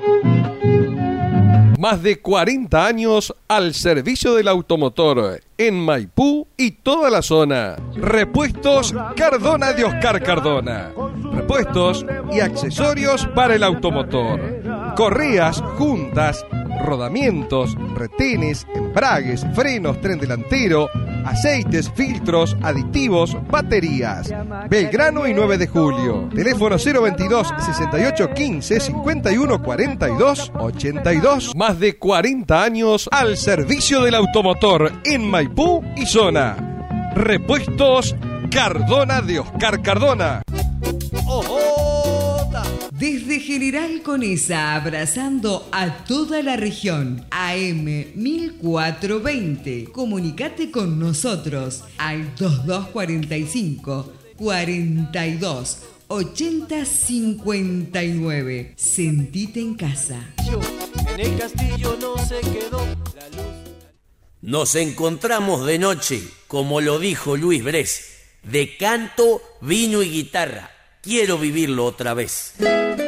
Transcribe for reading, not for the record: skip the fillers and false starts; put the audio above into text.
Más de 40 años al servicio del automotor en Maipú y toda la zona. Repuestos Cardona de Oscar Cardona. Repuestos y accesorios para el automotor. Correas, juntas, rodamientos, retenes, embragues, frenos, tren delantero, aceites, filtros, aditivos, baterías. Belgrano y 9 de Julio. Teléfono 022 68 15 51 42 82. Más de 40 años al servicio del automotor en Maipú y zona. Repuestos Cardona de Oscar Cardona. Desde General Conesa, abrazando a toda la región, AM 1420. Comunicate con nosotros al 2245 42 80 59. Sentite en casa. En el castillo no se quedó la luz. Nos encontramos de noche, como lo dijo Luis Brés, de canto, vino y guitarra. Quiero vivirlo otra vez.